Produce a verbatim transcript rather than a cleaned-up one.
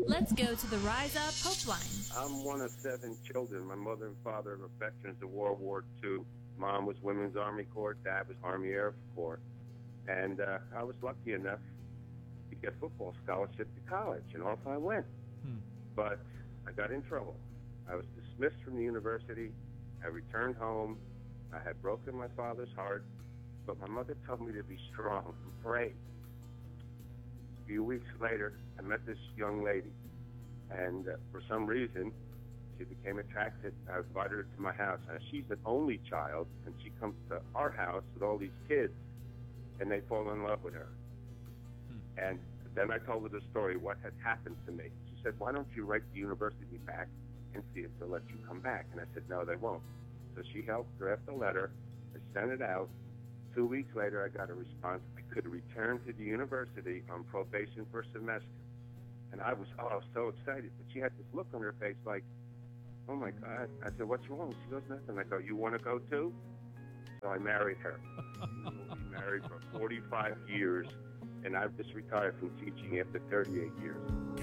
Let's go to the Rise Up Hope Line. I'm one of seven children. My mother and father are veterans of World War Two. Mom was Women's Army Corps. Dad was Army Air Corps. And uh, I was lucky enough to get football scholarship to college, and off I went. Hmm. But I got in trouble. I was dismissed from the university. I returned home. I had broken my father's heart, but my mother told me to be strong and pray. A few weeks later, I met this young lady, and uh, for some reason, she became attracted. I invited her to my house. And she's an only child, and she comes to our house with all these kids, and they fall in love with her. Hmm. And then I told her the story, what had happened to me. She said, why don't you write the university back and see if they'll let you come back? And I said, no, they won't. So she helped draft a letter. I sent it out. Two weeks later, I got a response. I could return to the university on probation for a semester. And I was, oh, so excited. But she had this look on her face like, oh, my God. I said, what's wrong? She goes, nothing. I go, you want to go too? So I married her. We'll be married for forty-five years. And I've just retired from teaching after thirty-eight years.